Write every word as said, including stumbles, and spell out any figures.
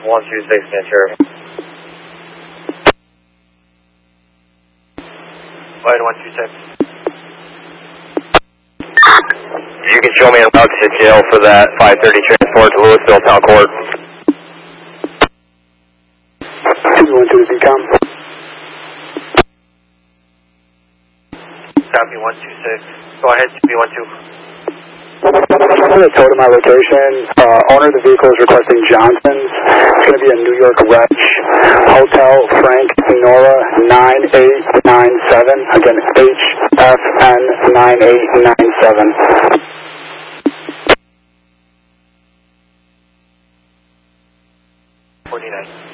one two six, Ventura. Flight one two six. You can show me a route to jail for that five thirty transport to Louisville Town Court. one two to decom. Copy one two six. Go ahead, two B one two. I'm going to total my location. Uh, owner of the vehicle is requesting Johnson's. It's going to be a New York Reg. Hotel Frank Nora nine eight nine seven. Again, H F N nine eight nine seven. forty-nine.